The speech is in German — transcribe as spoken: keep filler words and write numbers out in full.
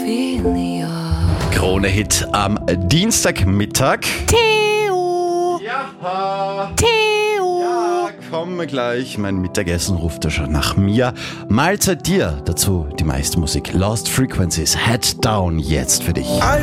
Krone-Hit am Dienstagmittag. Theo! Ja. Theo! Ja, komm gleich. Mein Mittagessen ruft er schon nach mir. Mahlzeit dir. Dazu die meiste Musik. Lost Frequencies. Head Down jetzt für dich.